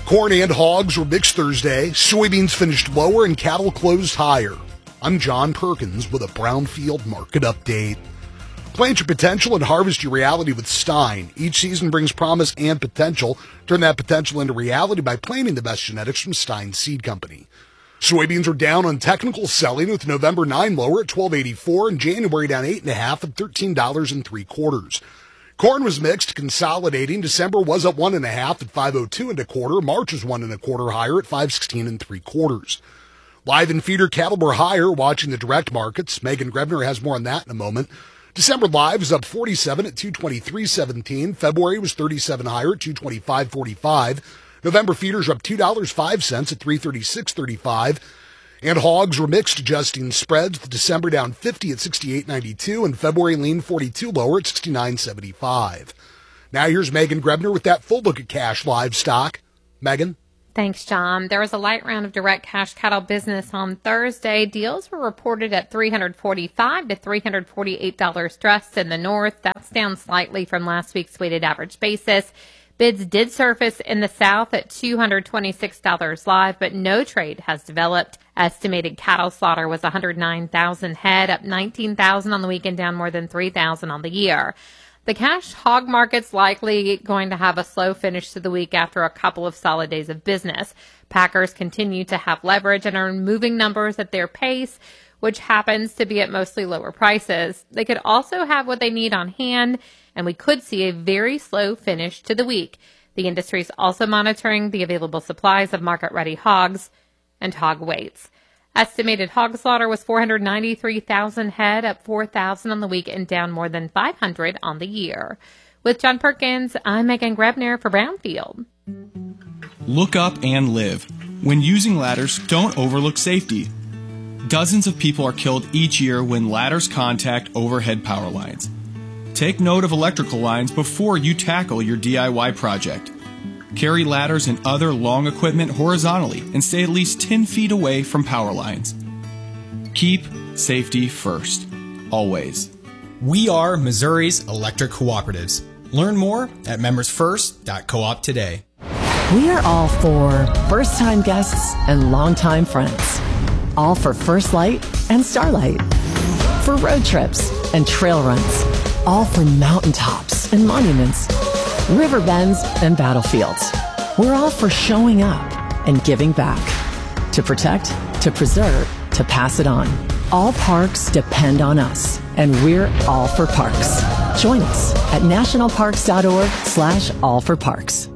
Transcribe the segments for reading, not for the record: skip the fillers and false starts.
Corn and hogs were mixed Thursday. Soybeans finished lower and cattle closed higher. I'm John Perkins with a Brownfield Market Update. Plant your potential and harvest your reality with Stein. Each season brings promise and potential. Turn that potential into reality by planting the best genetics from Stein Seed Company. Soybeans are down on technical selling, with November 9 lower at $12.84 and January down 8.5 at $13.75. Corn was mixed, consolidating. December was up 1.5 at $5.02 1/4. March was 1 1/4 higher at $5.16 3/4. Live and feeder cattle were higher, watching the direct markets. Megan Grebner has more on that in a moment. December live was up 47 at $223.17. February was 37 higher at $225.45. November feeders are up $2.05 at $336.35. And hogs were mixed, adjusting spreads. The December down 50 at $68.92 and February lean 42 lower at $69.75. Now here's Megan Grebner with that full look at cash livestock. Megan? Thanks, John. There was a light round of direct cash cattle business on Thursday. Deals were reported at $345 to $348 stressed in the north. That's down slightly from last week's weighted average basis. Bids did surface in the south at $226 live, but no trade has developed. Estimated cattle slaughter was 109,000 head, up 19,000 on the week and down more than 3,000 on the year. The cash hog market's likely going to have a slow finish to the week after a couple of solid days of business. Packers continue to have leverage and are moving numbers at their pace, which happens to be at mostly lower prices. They could also have what they need on hand, and we could see a very slow finish to the week. The industry is also monitoring the available supplies of market-ready hogs and hog weights. Estimated hog slaughter was 493,000 head, up 4,000 on the week and down more than 500 on the year. With John Perkins, I'm Megan Grebner for Brownfield. Look up and live. When using ladders, don't overlook safety. Dozens of people are killed each year when ladders contact overhead power lines. Take note of electrical lines before you tackle your DIY project. Carry ladders and other long equipment horizontally and stay at least 10 feet away from power lines. Keep safety first, always. We are Missouri's electric cooperatives. Learn more at membersfirst.coop today. We are all for first-time guests and longtime friends. All for First Light and Starlight. For road trips and trail runs. All for mountaintops and monuments. River bends and battlefields. We're all for showing up and giving back. To protect, to preserve, to pass it on. All parks depend on us, and we're all for parks. Join us at nationalparks.org/allforparks.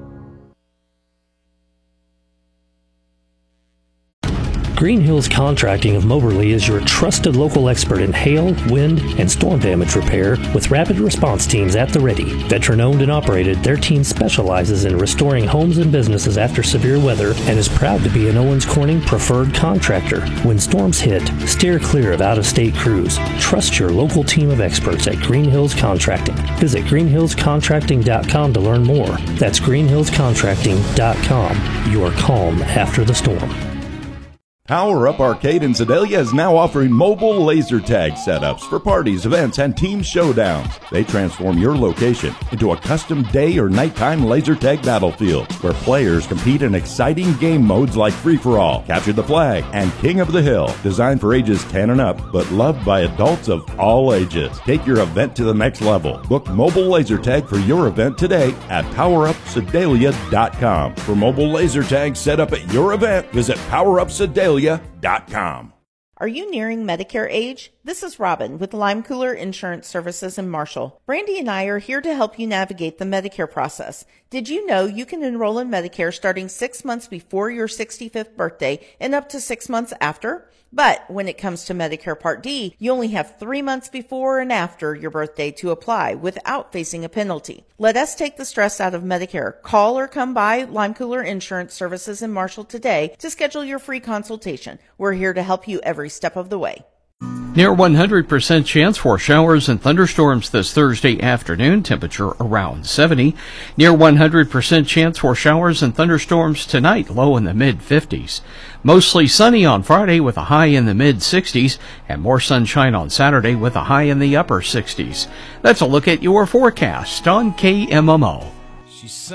Green Hills Contracting of Moberly is your trusted local expert in hail, wind, and storm damage repair with rapid response teams at the ready. Veteran-owned and operated, their team specializes in restoring homes and businesses after severe weather and is proud to be an Owens Corning preferred contractor. When storms hit, steer clear of out-of-state crews. Trust your local team of experts at Green Hills Contracting. Visit greenhillscontracting.com to learn more. That's greenhillscontracting.com. Your calm after the storm. Power Up Arcade in Sedalia is now offering mobile laser tag setups for parties, events, and team showdowns. They transform your location into a custom day or nighttime laser tag battlefield where players compete in exciting game modes like Free-for-All, Capture the Flag, and King of the Hill. Designed for ages 10 and up, but loved by adults of all ages. Take your event to the next level. Book mobile laser tag for your event today at PowerUpSedalia.com. For mobile laser tag set up at your event, visit PowerUpSedalia.com. Are you nearing Medicare age? This is Robin with Lime Cooler Insurance Services in Marshall. Brandy and I are here to help you navigate the Medicare process. Did you know you can enroll in Medicare starting 6 months before your 65th birthday and up to 6 months after? But when it comes to Medicare Part D, you only have 3 months before and after your birthday to apply without facing a penalty. Let us take the stress out of Medicare. Call or come by Lime Cooler Insurance Services in Marshall today to schedule your free consultation. We're here to help you every step of the way. Near 100% chance for showers and thunderstorms this Thursday afternoon, temperature around 70. Near 100% chance for showers and thunderstorms tonight, low in the mid-50s. Mostly sunny on Friday with a high in the mid-60s, and more sunshine on Saturday with a high in the upper 60s. That's a look at your forecast on KMMO.